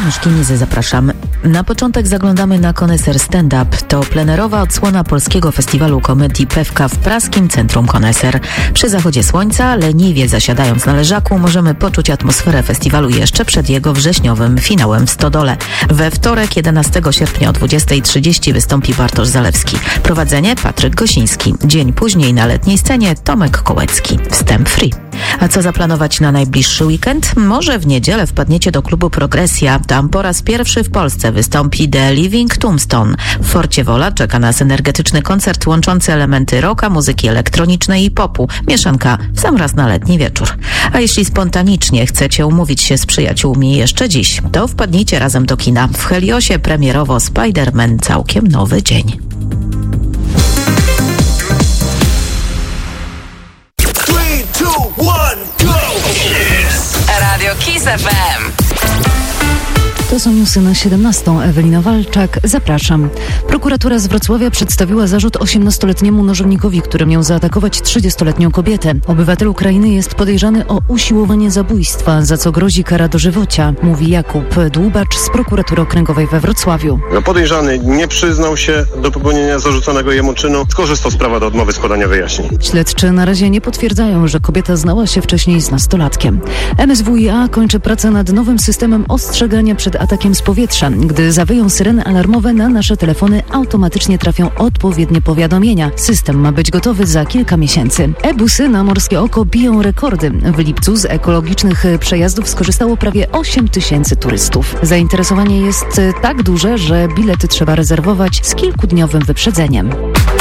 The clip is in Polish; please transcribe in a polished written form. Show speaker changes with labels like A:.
A: Myszkinizy, zapraszam. Na początek zaglądamy na Koneser Stand-Up. To plenerowa odsłona polskiego festiwalu komedii Pewka w praskim Centrum Koneser. Przy zachodzie słońca, leniwie zasiadając na leżaku, możemy poczuć atmosferę festiwalu jeszcze przed jego wrześniowym finałem w Stodole. We wtorek, 11 sierpnia o 20:30 wystąpi Bartosz Zalewski. Prowadzenie Patryk Gosiński. Dzień później na letniej scenie Tomek Kołecki. Wstęp free. A co zaplanować na najbliższy weekend? Może w niedzielę wpadniecie do klubu Progresja. Tam po raz pierwszy w Polsce wystąpi The Living Tombstone. W Forcie Wola czeka nas energetyczny koncert łączący elementy rocka, muzyki elektronicznej i popu. Mieszanka w sam raz na letni wieczór. A jeśli spontanicznie chcecie umówić się z przyjaciółmi jeszcze dziś, to wpadnijcie razem do kina. W Heliosie premierowo Spider-Man Całkiem nowy dzień.
B: Radio Kiss FM.
C: To są newsy na 17. Ewelina Walczak. Zapraszam. Prokuratura z Wrocławia przedstawiła zarzut 18-letniemu nożownikowi, który miał zaatakować 30-letnią kobietę. Obywatel Ukrainy jest podejrzany o usiłowanie zabójstwa, za co grozi kara dożywocia, mówi Jakub Dłubacz z prokuratury okręgowej we Wrocławiu.
D: Podejrzany nie przyznał się do popełnienia zarzuconego jemu czynu. Skorzystał z prawa do odmowy składania wyjaśnień.
C: Śledczy na razie nie potwierdzają, że kobieta znała się wcześniej z nastolatkiem. MSWiA kończy pracę nad nowym systemem ostrzegania przed atakiem z powietrza. Gdy zawyją syreny alarmowe, na nasze telefony automatycznie trafią odpowiednie powiadomienia. System ma być gotowy za kilka miesięcy. E-busy na Morskie Oko biją rekordy. W lipcu z ekologicznych przejazdów skorzystało prawie 8 000 turystów. Zainteresowanie jest tak duże, że bilety trzeba rezerwować z kilkudniowym wyprzedzeniem.